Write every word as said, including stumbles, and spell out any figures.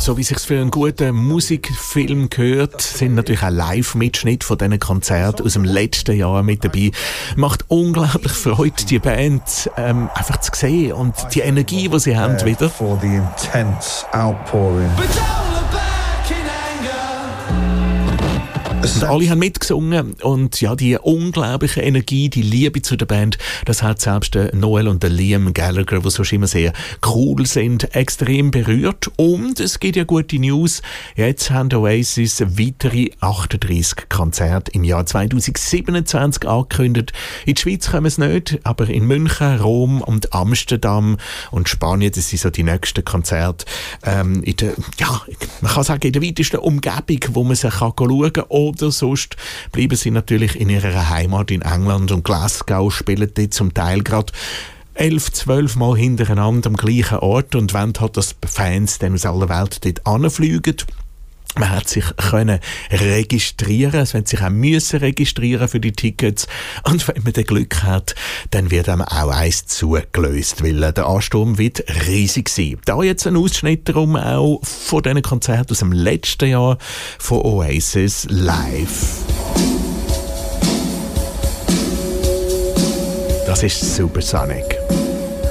So wie sich's für einen guten Musikfilm gehört, sind natürlich auch Live-Mitschnitte von diesen Konzerten aus dem letzten Jahr mit dabei. Macht unglaublich Freude, die Band ähm, einfach zu sehen und die Energie, die sie haben, wieder. For the intense outpouring. Und alle haben mitgesungen und ja, die unglaubliche Energie, die Liebe zu der Band, das hat selbst der Noel und der Liam Gallagher, die sonst immer sehr cool sind, extrem berührt. Und es gibt ja gute News. Jetzt haben die Oasis weitere achtunddreissig Konzerte im Jahr zwanzig siebenundzwanzig angekündigt. In die Schweiz kommen es nicht, aber in München, Rom und Amsterdam und Spanien, das sind so die nächsten Konzerte. Ähm, in der, ja, man kann sagen, in der weitesten Umgebung, wo man sich kann schauen kann. Oder sonst bleiben sie natürlich in ihrer Heimat in England und Glasgow, spielen dort zum Teil gerade elf, zwölf Mal hintereinander am gleichen Ort und wollen halt, dass die Fans dann aus aller Welt dort anfliegen. Man hat sich können registrieren, es wird sich auch müssen registrieren für die Tickets. Und wenn man das Glück hat, dann wird einem auch eins zugelöst, weil der Ansturm wird riesig sein. Da jetzt ein Ausschnitt darum auch von diesen Konzerten aus dem letzten Jahr von Oasis live. Das ist Supersonic.